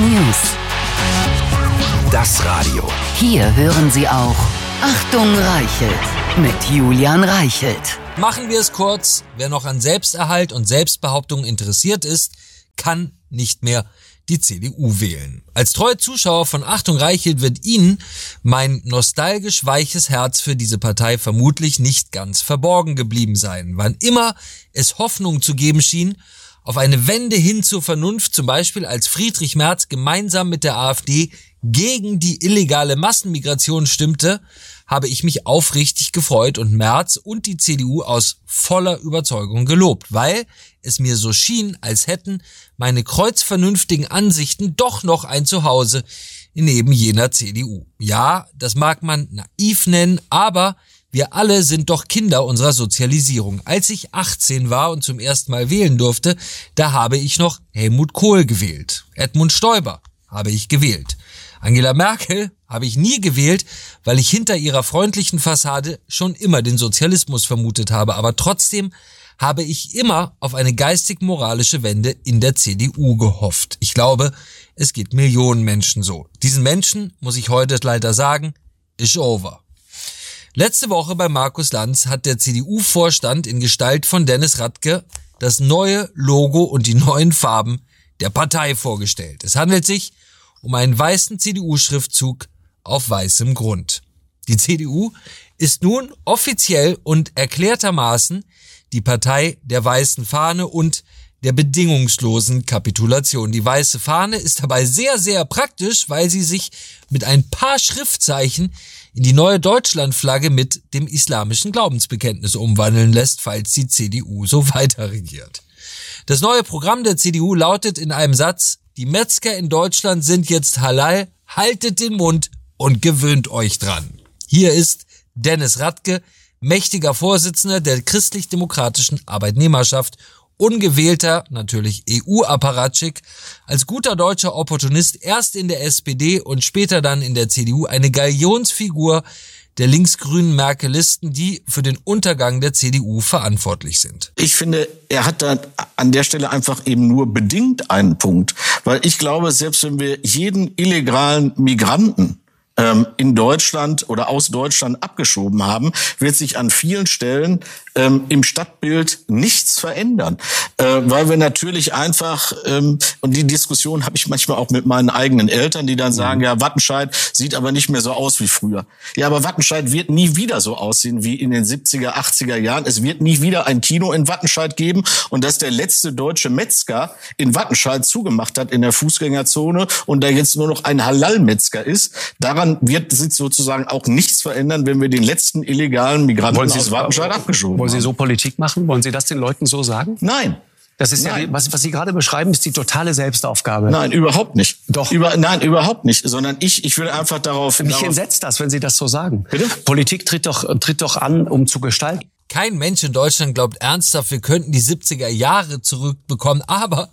News. Das Radio. Hier hören Sie auch Achtung Reichelt mit Julian Reichelt. Machen wir es kurz. Wer noch an Selbsterhalt und Selbstbehauptung interessiert ist, kann nicht mehr die CDU wählen. Als treue Zuschauer von Achtung Reichelt wird Ihnen mein nostalgisch weiches Herz für diese Partei vermutlich nicht ganz verborgen geblieben sein. Wann immer es Hoffnung zu geben schien, auf eine Wende hin zur Vernunft, zum Beispiel als Friedrich Merz gemeinsam mit der AfD gegen die illegale Massenmigration stimmte, habe ich mich aufrichtig gefreut und Merz und die CDU aus voller Überzeugung gelobt, weil es mir so schien, als hätten meine kreuzvernünftigen Ansichten doch noch ein Zuhause neben jener CDU. Ja, das mag man naiv nennen, aber wir alle sind doch Kinder unserer Sozialisierung. Als ich 18 war und zum ersten Mal wählen durfte, da habe ich noch Helmut Kohl gewählt. Edmund Stoiber habe ich gewählt. Angela Merkel habe ich nie gewählt, weil ich hinter ihrer freundlichen Fassade schon immer den Sozialismus vermutet habe. Aber trotzdem habe ich immer auf eine geistig-moralische Wende in der CDU gehofft. Ich glaube, es geht Millionen Menschen so. Diesen Menschen, muss ich heute leider sagen, ist over. Letzte Woche bei Markus Lanz hat der CDU-Vorstand in Gestalt von Dennis Radke das neue Logo und die neuen Farben der Partei vorgestellt. Es handelt sich um einen weißen CDU-Schriftzug auf weißem Grund. Die CDU ist nun offiziell und erklärtermaßen die Partei der weißen Fahne und der bedingungslosen Kapitulation. Die weiße Fahne ist dabei sehr, sehr praktisch, weil sie sich mit ein paar Schriftzeichen in die neue Deutschlandflagge mit dem islamischen Glaubensbekenntnis umwandeln lässt, falls die CDU so weiter regiert. Das neue Programm der CDU lautet in einem Satz: Die Metzger in Deutschland sind jetzt halal, haltet den Mund und gewöhnt euch dran. Hier ist Dennis Radke, mächtiger Vorsitzender der christlich-demokratischen Arbeitnehmerschaft, ungewählter, natürlich EU-Apparatschik, als guter deutscher Opportunist erst in der SPD und später dann in der CDU eine Galionsfigur der linksgrünen Merkelisten, die für den Untergang der CDU verantwortlich sind. Ich finde, er hat da an der Stelle einfach eben nur bedingt einen Punkt. Weil ich glaube, selbst wenn wir jeden illegalen Migranten in Deutschland oder aus Deutschland abgeschoben haben, wird sich an vielen Stellen im Stadtbild nichts verändern. Weil wir natürlich einfach, und die Diskussion habe ich manchmal auch mit meinen eigenen Eltern, die dann sagen, ja, Wattenscheid sieht aber nicht mehr so aus wie früher. Ja, aber Wattenscheid wird nie wieder so aussehen wie in den 70er, 80er Jahren. Es wird nie wieder ein Kino in Wattenscheid geben. Und dass der letzte deutsche Metzger in Wattenscheid zugemacht hat in der Fußgängerzone und da jetzt nur noch ein Halal-Metzger ist, daran wird sich sozusagen auch nichts verändern, wenn wir den letzten illegalen Migranten aus Wattenscheid abgeschoben haben. Wollen Sie so Politik machen? Wollen Sie das den Leuten so sagen? Nein. Das ist ja, was Sie gerade beschreiben, ist die totale Selbstaufgabe. Nein, überhaupt nicht. Doch. Nein, überhaupt nicht. Sondern ich will einfach darauf... Mich entsetzt das, wenn Sie das so sagen. Bitte? Politik tritt doch an, um zu gestalten. Kein Mensch in Deutschland glaubt ernsthaft, wir könnten die 70er Jahre zurückbekommen. Aber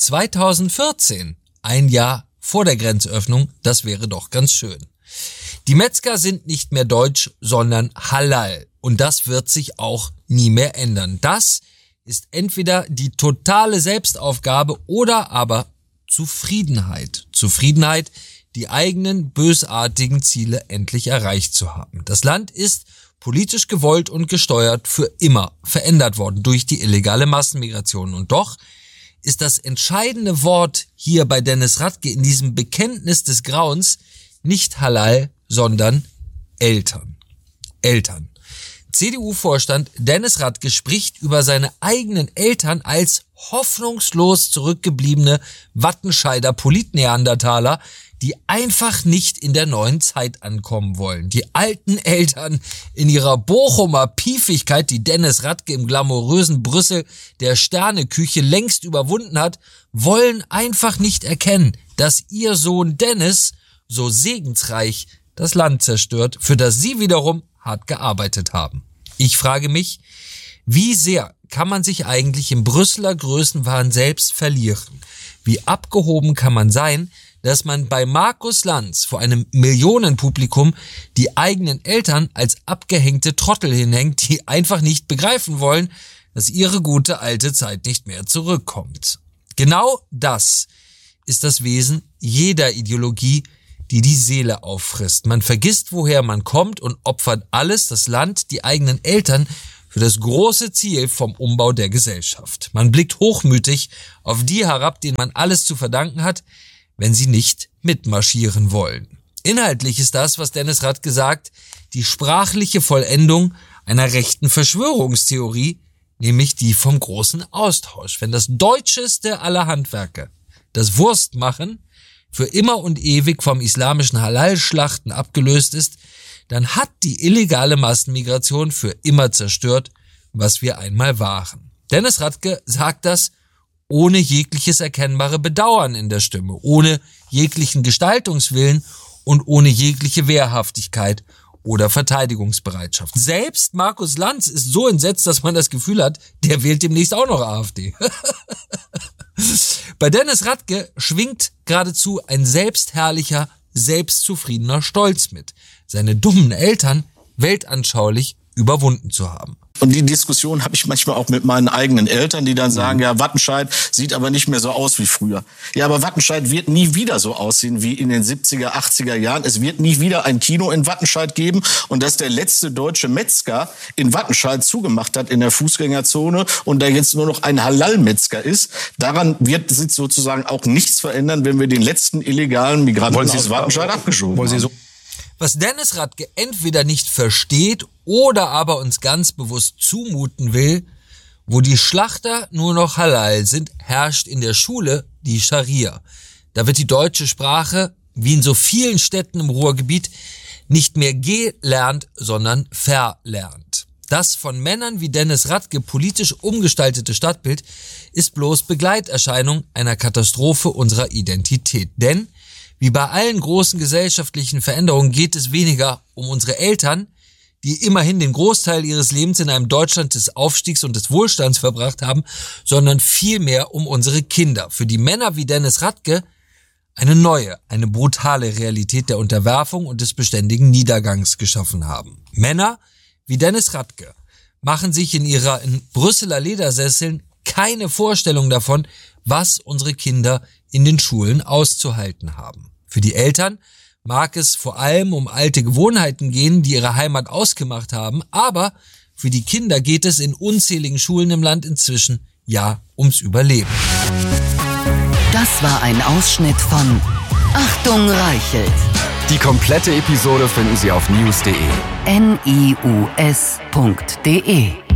2014, ein Jahr vor der Grenzöffnung, das wäre doch ganz schön. Die Metzger sind nicht mehr deutsch, sondern halal. Und das wird sich auch nie mehr ändern. Das ist entweder die totale Selbstaufgabe oder aber Zufriedenheit. Zufriedenheit, die eigenen bösartigen Ziele endlich erreicht zu haben. Das Land ist politisch gewollt und gesteuert für immer verändert worden durch die illegale Massenmigration. Und doch ist das entscheidende Wort hier bei Dennis Radke in diesem Bekenntnis des Grauens nicht halal, sondern Eltern. Eltern. CDU-Vorstand Dennis Radke spricht über seine eigenen Eltern als hoffnungslos zurückgebliebene Wattenscheider Politneandertaler, die einfach nicht in der neuen Zeit ankommen wollen. Die alten Eltern in ihrer Bochumer Piefigkeit, die Dennis Radke im glamourösen Brüssel der Sterneküche längst überwunden hat, wollen einfach nicht erkennen, dass ihr Sohn Dennis so segensreich das Land zerstört, für das sie wiederum hart gearbeitet haben. Ich frage mich, wie sehr kann man sich eigentlich im Brüsseler Größenwahn selbst verlieren? Wie abgehoben kann man sein, dass man bei Markus Lanz vor einem Millionenpublikum die eigenen Eltern als abgehängte Trottel hinhängt, die einfach nicht begreifen wollen, dass ihre gute alte Zeit nicht mehr zurückkommt. Genau das ist das Wesen jeder Ideologie, die die Seele auffrisst. Man vergisst, woher man kommt und opfert alles, das Land, die eigenen Eltern, für das große Ziel vom Umbau der Gesellschaft. Man blickt hochmütig auf die herab, denen man alles zu verdanken hat, wenn sie nicht mitmarschieren wollen. Inhaltlich ist das, was Dennis Radke sagt, die sprachliche Vollendung einer rechten Verschwörungstheorie, nämlich die vom großen Austausch. Wenn das deutscheste aller Handwerke, das Wurstmachen, für immer und ewig vom islamischen Halal-Schlachten abgelöst ist, dann hat die illegale Massenmigration für immer zerstört, was wir einmal waren. Dennis Radke sagt das ohne jegliches erkennbare Bedauern in der Stimme, ohne jeglichen Gestaltungswillen und ohne jegliche Wehrhaftigkeit oder Verteidigungsbereitschaft. Selbst Markus Lanz ist so entsetzt, dass man das Gefühl hat, der wählt demnächst auch noch AfD. Bei Dennis Radke schwingt geradezu ein selbstherrlicher, selbstzufriedener Stolz mit, seine dummen Eltern weltanschaulich überwunden zu haben. Und die Diskussion habe ich manchmal auch mit meinen eigenen Eltern, die dann sagen, ja, Wattenscheid sieht aber nicht mehr so aus wie früher. Ja, aber Wattenscheid wird nie wieder so aussehen wie in den 70er, 80er Jahren. Es wird nie wieder ein Kino in Wattenscheid geben. Und dass der letzte deutsche Metzger in Wattenscheid zugemacht hat in der Fußgängerzone und da jetzt nur noch ein Halal-Metzger ist, daran wird sich sozusagen auch nichts verändern, wenn wir den letzten illegalen Migranten aus Wattenscheid abgeschoben haben. Was Dennis Radke entweder nicht versteht oder aber uns ganz bewusst zumuten will, wo die Schlachter nur noch halal sind, herrscht in der Schule die Scharia. Da wird die deutsche Sprache, wie in so vielen Städten im Ruhrgebiet, nicht mehr gelernt, sondern verlernt. Das von Männern wie Dennis Radke politisch umgestaltete Stadtbild ist bloß Begleiterscheinung einer Katastrophe unserer Identität. Denn wie bei allen großen gesellschaftlichen Veränderungen geht es weniger um unsere Eltern, die immerhin den Großteil ihres Lebens in einem Deutschland des Aufstiegs und des Wohlstands verbracht haben, sondern vielmehr um unsere Kinder. Für die Männer wie Dennis Radke eine neue, eine brutale Realität der Unterwerfung und des beständigen Niedergangs geschaffen haben. Männer wie Dennis Radke machen sich in Brüsseler Ledersesseln keine Vorstellung davon, was unsere Kinder in den Schulen auszuhalten haben. Für die Eltern mag es vor allem um alte Gewohnheiten gehen, die ihre Heimat ausgemacht haben, aber für die Kinder geht es in unzähligen Schulen im Land inzwischen ja ums Überleben. Das war ein Ausschnitt von Achtung Reichelt. Die komplette Episode finden Sie auf news.de. NIUS.de